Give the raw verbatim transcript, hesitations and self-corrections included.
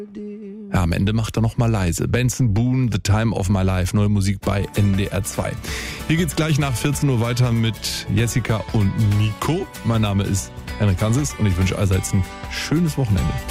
Ja, am Ende macht er noch mal leise. Benson Boone, The Time of My Life, neue Musik bei N D R zwei. Hier geht's gleich nach vierzehn Uhr weiter mit Jessica und Nico. Mein Name ist Henrik Hanses und ich wünsche allseits ein schönes Wochenende.